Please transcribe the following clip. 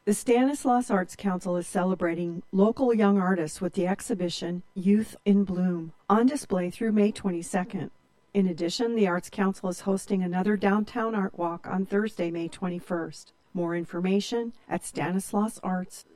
The Stanislaus Arts Council is celebrating local young artists with the exhibition Youth in Bloom, on display through May 22nd. In addition, the Arts Council is hosting another downtown art walk on Thursday, May 21st. More information at stanislausarts.ca.